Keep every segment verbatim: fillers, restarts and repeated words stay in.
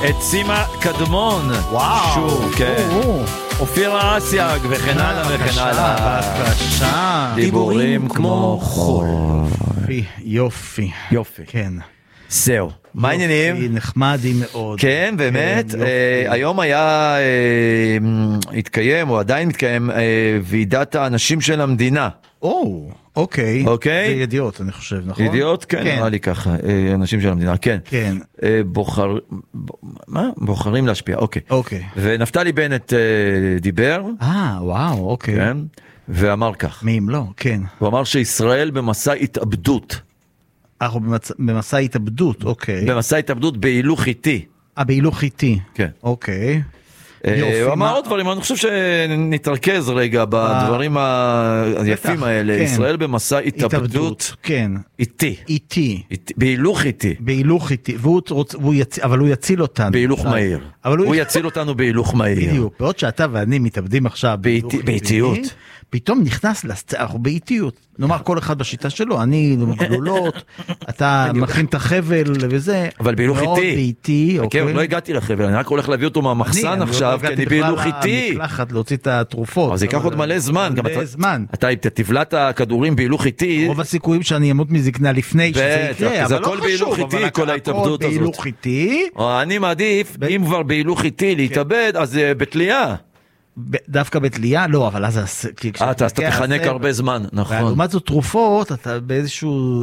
את סימה קדמון. וואו. שוב, כן. אופירה אסיאג וכן הלאה וכן הלאה. בבקשה. דיבורים כמו חול. יופי, יופי. יופי. כן. זהו. מה העניינים? נחמדי מאוד. כן, באמת. היום היה, התקיים, או עדיין מתקיים, ועידת האנשים של המדינה. או, אוקיי. אוקיי. זה ידיעות, אני חושב, נכון? ידיעות, כן, נראה לי ככה. אנשים של המדינה, כן. כן. בוחר... מה? בוחרים להשפיע, אוקיי. אוקיי. ונפתלי בנט דיבר. אה, וואו, אוקיי. כן. ואמר כך. מי אם לא, כן. הוא אמר שישראל במסע התאבדות. אנחנו במסע התאבדות, אוקיי. במסע התאבדות בהילוך איטי. אה, בהילוך איטי. כן. אוקיי. הוא אמר עוד דברים, אני חושב שנתרכז רגע בדברים היפים האלה. ישראל במסע התאבדות איטי. איטי. בהילוך איטי. בהילוך איטי. אבל הוא יציל אותנו. בהילוך מהיר. הוא יציל אותנו בהילוך מהיר. בדיוק. בעוד שאתה ואני מתאבדים עכשיו באיטיות. פתאום נכנס, אנחנו באיטיות. נאמר כל אחד בשיטה שלו, אני גלולות, אתה מכין את החבל וזה. אבל בהילוך איטי. באיטי. כן, לא הגעתי לחבל, אני רק הולך להביא אותו מהמחסן עכשיו, כי אני בהילוך איטי. מקלחת להוציא את התרופות. אז זה ייקח עוד מלא זמן. מלא זמן. אתה תבלע את הכדורים בהילוך איטי. רוב הסיכויים שאני אמות מזקנה לפני שזה יקרה, אבל לא חשוב. כל ההתאבדות הזאת. בהילוך איטי. אני מעדיף, אם כבר בהילוך איטי להתאבד, אז בתלייה. דווקא בתלייה? לא, אבל אז... אתה תחנק הרבה זמן, נכון. לעומת זאת תרופות, אתה באיזשהו...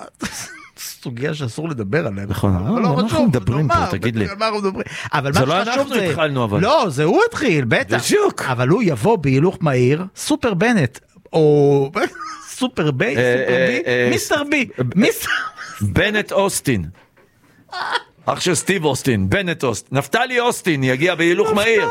סוגיה שאסור לדבר עליה. נכון, אבל לא אנחנו מדברים פה, תגיד לי. זה לא אנחנו התחלנו, אבל. לא, זה הוא התחיל, בטח. בדיוק. אבל הוא יבוא בהילוך מהיר, סופר בנט, או סופר בי, סופר בי, מיסטר בי, מיסטר... בנט אוסטין. אח של סטיב אוסטין, בנט אוסטין, נפתלי אוסטין יגיע בהילוך מהיר.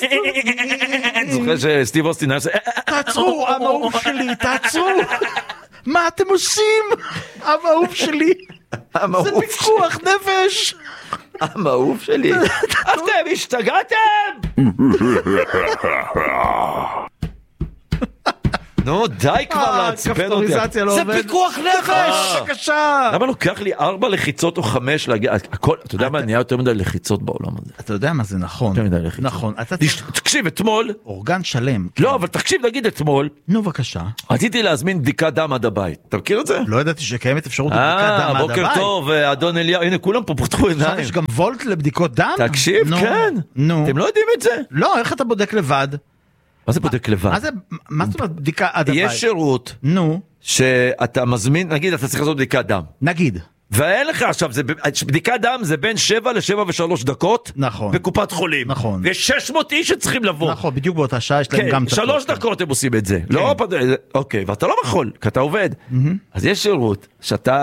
זוכר שסטיב אוסטין היה... תעצרו, המאהוב שלי, תעצרו. מה אתם עושים? המאהוב שלי. זה פיקוח נפש. המאהוב שלי. אתם השתגעתם? נו, די כבר לעצבן אותי. זה פיקוח נפש! בבקשה! למה לוקח לי ארבע לחיצות או חמש להגיע? אתה יודע מה, נהיה יותר מדי לחיצות בעולם הזה. אתה יודע מה זה נכון. יותר מדי לחיצות. נכון. תקשיב, אתמול... אורגן שלם. לא, אבל תקשיב, נגיד אתמול... נו, בבקשה. רציתי להזמין בדיקת דם עד הבית. אתה מכיר את זה? לא ידעתי שקיימת אפשרות לבדיקת דם עד הבית. בוקר טוב, אדון אליהו. הנה, כולם פה פותחו עיניים. יש גם וולט לבדיקות דם? תקשיב, כן. אתם לא יודעים את זה? לא, איך אתה בודק לבד? מה זה בודק לבד? מה זה, מה זאת אומרת בדיקה עד הבית? יש שירות, נו, שאתה מזמין, נגיד אתה צריך לעשות בדיקת דם. נגיד. ואין לך עכשיו, בדיקת דם זה בין שבע לשבע ושלוש דקות. נכון. בקופת חולים. נכון. ויש שש מאות איש שצריכים לבוא. נכון, בדיוק באותה שעה יש להם גם... כן, שלוש דקות הם עושים את זה. לא, אוקיי, ואתה לא יכול, כי אתה עובד. אז יש שירות שאתה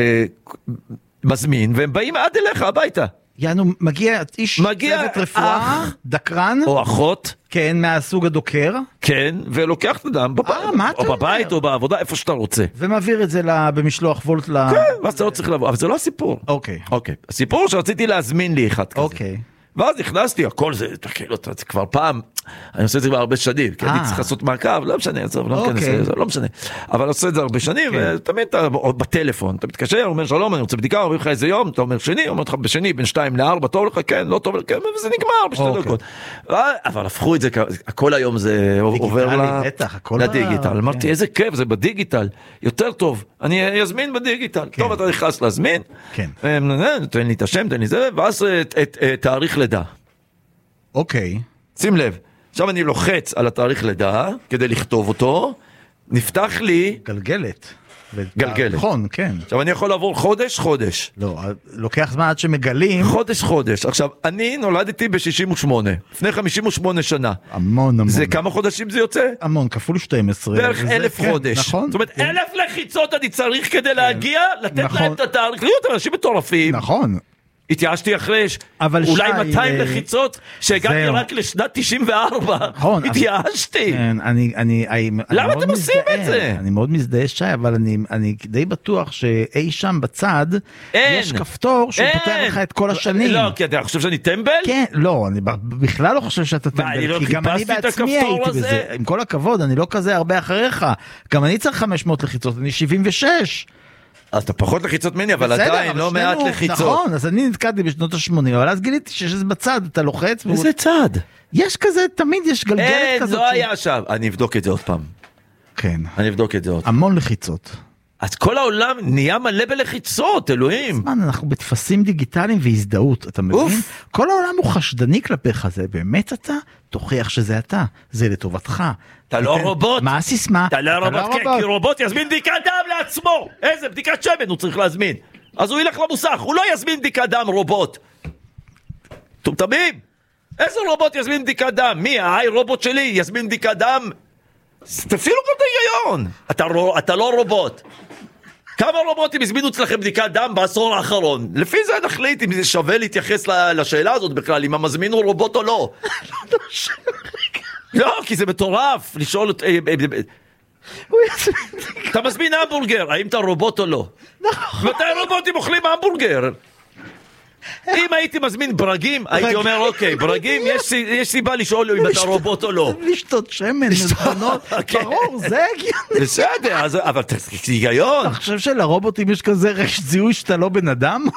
מזמין, והם באים עד אליך הביתה. יענו, מגיע איש צוות רפואה, דקרן. או אחות. כן, מהסוג הדוקר. כן, ולוקח את הדם או בבית או בעבודה, איפה שאתה רוצה. ומעביר את זה במשלוח וולט ל... כן, ואז אתה לא צריך לבוא, אבל זה לא הסיפור. אוקיי. אוקיי. הסיפור שרציתי להזמין לי אחד כזה. אוקיי. ואז נכנסתי, הכל זה, כאילו, זה כבר פעם, אני עושה את זה כבר הרבה שנים, כי אני צריך לעשות מעקב, לא משנה, לא משנה, אבל אני עושה את זה הרבה שנים, ותמיד אתה בטלפון, אתה מתקשר, אומר שלום, אני רוצה בדיקה, אומר לך איזה יום, אתה אומר שני, אומר לך בשני, בין שתיים לארבע, טוב לך, כן, לא טוב לך, כן, וזה נגמר בשתי דקות. אבל הפכו את זה, הכל היום זה עובר לדיגיטל, אמרתי, איזה כיף, זה בדיגיטל, יותר טוב, אני אזמין בדיגיטל, טוב, אתה נכנס להזמין, תן לי את השם, תן לי זה, ואז תאריך לידה. אוקיי. שים לב, עכשיו אני לוחץ על התאריך לידה, כדי לכתוב אותו, נפתח לי... גלגלת. גלגלת. נכון, כן. עכשיו אני יכול לעבור חודש, חודש. לא, לוקח זמן עד שמגלים... חודש, חודש. עכשיו, אני נולדתי ב-שישים ושמונה, לפני חמישים ושמונה שנה. המון, המון. זה כמה חודשים זה יוצא? המון, כפול שתים עשרה. בערך אלף כן, חודש. נכון. זאת אומרת, כן. אלף לחיצות אני צריך כדי כן. להגיע, לתת נכון. להם את התאריך, להיות אנשים מטורפים. נכון. התייאשתי אחרי אולי מאתיים לחיצות שהגעתי רק לשנת תשעים וארבע. התייאשתי. למה אתם עושים את זה? אני מאוד מזדהה שי, אבל אני די בטוח שאי שם בצד יש כפתור שפותח לך את כל השנים. לא, כי אתה חושב שאני טמבל? כן, לא, אני בכלל לא חושב שאתה טמבל, כי גם אני בעצמי הייתי בזה. עם כל הכבוד, אני לא כזה הרבה אחריך. גם אני צריך חמש מאות לחיצות, אני שבעים ושש. אתה פחות לחיצות ממני, אבל עדיין לא מעט לחיצות. נכון, אז אני נתקעתי בשנות ה-שמונים, אבל אז גיליתי שיש איזה בצד, אתה לוחץ. איזה צד? יש כזה, תמיד יש גלגלת כזאת. אין, לא היה שם. אני אבדוק את זה עוד פעם. כן. אני אבדוק את זה עוד. המון לחיצות. אז כל העולם נהיה מלא בלחיצות, אלוהים. זמן, אנחנו בתפסים דיגיטליים והזדהות, אתה מבין? כל העולם הוא חשדני כלפיך, זה באמת אתה? תוכיח שזה אתה, זה לטובתך. אתה לא רובוט. מה הסיסמה? אתה לא רובוט, כן, כי רובוט יזמין בדיקת דם לעצמו. איזה בדיקת שמן הוא צריך להזמין. אז הוא ילך למוסך, הוא לא יזמין בדיקת דם רובוט. טומטמים? איזה רובוט יזמין בדיקת דם? מי, האי רובוט שלי יזמין בדיקת דם? תפעילו גם את ההיגיון. אתה, אתה לא רובוט. כמה רובוטים הזמינו אצלכם בדיקת דם בעשור האחרון? לפי זה נחליט אם זה שווה להתייחס לשאלה הזאת בכלל, אם המזמין הוא רובוט או לא. לא, כי זה מטורף לשאול את... אתה מזמין המבורגר, האם אתה רובוט או לא? מתי רובוטים אוכלים המבורגר? אם הייתי מזמין ברגים, הייתי אומר אוקיי, ברגים יש סיבה לשאול אם אתה רובוט או לא. לשתות שמן, מזונות, ברור, זה הגיוני. בסדר, אבל זה היגיון. אתה חושב שלרובוטים יש כזה רשת זיהוי שאתה לא בן אדם?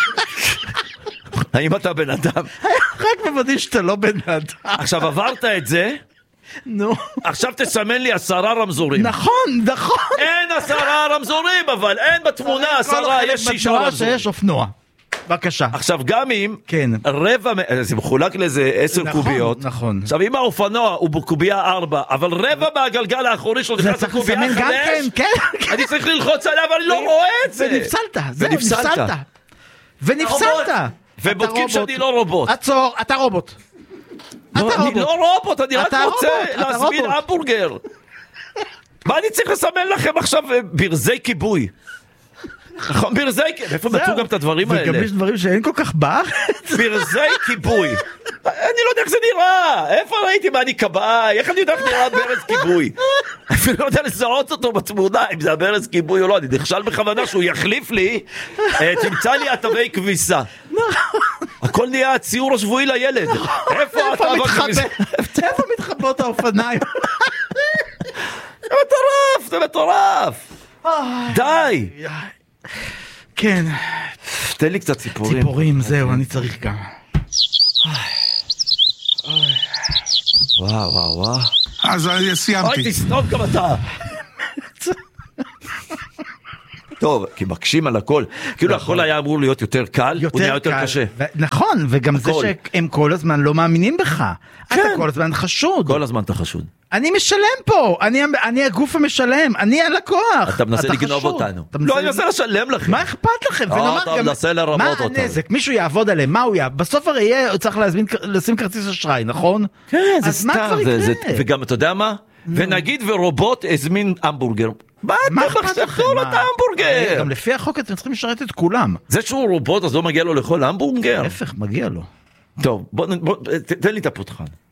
האם אתה בן אדם? רק מוודא שאתה לא בן אדם. עכשיו עברת את זה, נו. עכשיו תסמן לי עשרה רמזורים. נכון, נכון. אין עשרה רמזורים, אבל אין בתמונה עשרה, יש שישה רמזורים. שיש אופנוע. בבקשה. עכשיו גם אם כן. רבע, זה מחולק לאיזה עשר נכון, קוביות. נכון. עכשיו אם האופנוע הוא בקובייה ארבע, אבל רבע מהגלגל האחורי שלו נכנס לקובייה חמש, כן, כן. אני צריך ללחוץ עליו, אבל אני לא רואה את זה. ונפסלת, זהו, נפסלת. ונפסלת. ובודקים שאני לא רובוט. עצור, אתה רובוט. אני לא רובוט, אני רק רוצה להזמין המבורגר. מה אני צריך לסמן לכם עכשיו ברזי כיבוי? ברזי כיבוי, איפה מצאו גם את הדברים האלה? וגם יש דברים שאין כל כך בארץ. ברזי כיבוי. אני לא יודע איך זה נראה. איפה ראיתי מה אני קבעה? איך אני יודע איך נראה ברז כיבוי? אני לא יודע לזהות אותו בתמונה, אם זה הברז כיבוי או לא. אני נכשל בכוונה שהוא יחליף לי, תמצא לי עטבי כביסה. הכל נהיה הציור השבועי לילד. איפה אתה מתחבא? איפה מתחבאות האופניים? זה מטורף, זה מטורף. די. כן. תן לי קצת ציפורים. ציפורים, זהו, אני צריך גם. וואו, וואו, וואו. אז סיימתי. אוי, תסתום גם אתה. טוב, כי מקשים על הכל. כאילו הכל היה אמור להיות יותר קל, הוא נהיה יותר קשה. נכון, וגם זה שהם כל הזמן לא מאמינים בך. אתה כל הזמן חשוד. כל הזמן אתה חשוד. אני משלם פה, אני הגוף המשלם, אני הלקוח. אתה מנסה לגנוב אותנו. לא, אני מנסה לשלם לכם. מה אכפת לכם? אתה מנסה לרמות אותנו. מה הנזק? מישהו יעבוד עליהם, מה הוא יעבוד? בסוף הרי יהיה, צריך לשים כרטיס אשראי, נכון? כן, זה סתם. וגם אתה יודע מה? ונגיד ורובוט הזמין המבורגר. מה אכפת לכם? תאכלו לו את ההמבורגר. גם לפי החוק אתם צריכים לשרת את כולם. זה שהוא רובוט אז לא מגיע לו לאכול המבורגר? להפך, מגיע לו. טוב, תן לי את הפותחן.